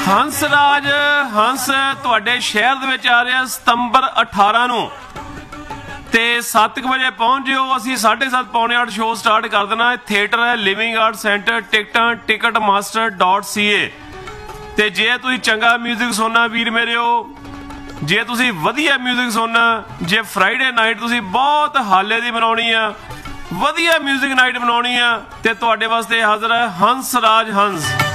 ਹੰਸਰਾਜ ਹੰਸ ਤੁਹਾਡੇ ਸ਼ਹਿਰ ਦੇ ਵਿੱਚ ਆ ਰਿਹਾ ਸਤੰਬਰ 18 ਨੂੰ ਤੇ 7 ਵਜੇ ਪਹੁੰਚ ਜਿਓ। ਅਸੀਂ 7:30 ਪੌਣੇ 8 ਸ਼ੋਅ ਸਟਾਰਟ ਕਰ ਦੇਣਾ। ਥੀਏਟਰ ਹੈ ਲਿਵਿੰਗ ਆਰਟ ਸੈਂਟਰ। ਟਿਕਟਾਂ ticketmaster.ca। ਤੇ ਜੇ ਤੁਸੀਂ ਚੰਗਾ ਮਿਊਜ਼ਿਕ ਸੁਣਨਾ ਵੀਰ ਮੇਰਿਓ, ਜੇ ਤੁਸੀਂ ਵਧੀਆ ਮਿਊਜ਼ਿਕ ਸੁਣਨਾ, ਜੇ ਫਰਾਈਡੇ ਨਾਈਟ ਤੁਸੀਂ ਬਹੁਤ ਹਾਲੇ ਦੀ ਬਣਾਉਣੀ ਆ, ਵਧੀਆ ਮਿਊਜ਼ਿਕ ਨਾਈਟ ਬਣਾਉਣੀ ਆ, ਤੇ ਤੁਹਾਡੇ ਵਾਸਤੇ ਹਾਜ਼ਰ ਹੈ ਹੰਸਰਾਜ ਹੰਸ।